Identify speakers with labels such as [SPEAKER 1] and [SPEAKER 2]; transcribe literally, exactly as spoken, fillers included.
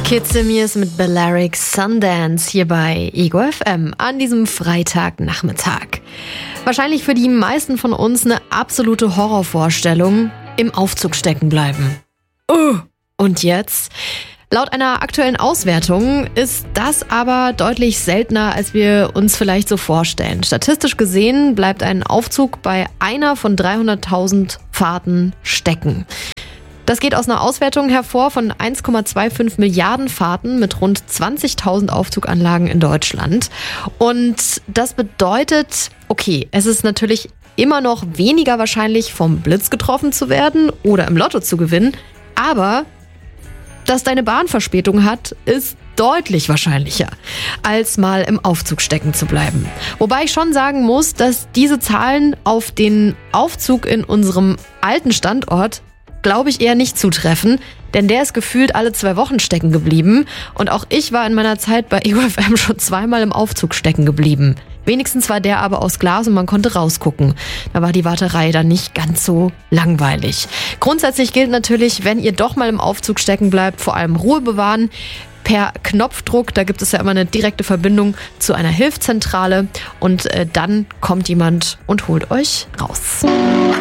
[SPEAKER 1] Kidsemirs mit Balearic Sundance hier bei Ego F M an diesem Freitagnachmittag. Wahrscheinlich für die meisten von uns eine absolute Horrorvorstellung, im Aufzug stecken bleiben. Uh. Und jetzt? Laut einer aktuellen Auswertung ist das aber deutlich seltener, als wir uns vielleicht so vorstellen. Statistisch gesehen bleibt ein Aufzug bei einer von dreihunderttausend Fahrten stecken. Das geht aus einer Auswertung hervor von eins Komma fünfundzwanzig Milliarden Fahrten mit rund zwanzigtausend Aufzuganlagen in Deutschland. Und das bedeutet, okay, es ist natürlich immer noch weniger wahrscheinlich, vom Blitz getroffen zu werden oder im Lotto zu gewinnen, aber dass deine Bahn Verspätung hat, ist deutlich wahrscheinlicher, als mal im Aufzug stecken zu bleiben. Wobei ich schon sagen muss, dass diese Zahlen auf den Aufzug in unserem alten Standort, glaube ich, eher nicht zutreffen, denn der ist gefühlt alle zwei Wochen stecken geblieben und auch ich war in meiner Zeit bei Ego F M schon zweimal im Aufzug stecken geblieben. Wenigstens war der aber aus Glas und man konnte rausgucken. Da war die Warterei dann nicht ganz so langweilig. Grundsätzlich gilt natürlich, wenn ihr doch mal im Aufzug stecken bleibt, vor allem Ruhe bewahren. Per Knopfdruck, da gibt es ja immer eine direkte Verbindung zu einer Hilfszentrale und äh, dann kommt jemand und holt euch raus.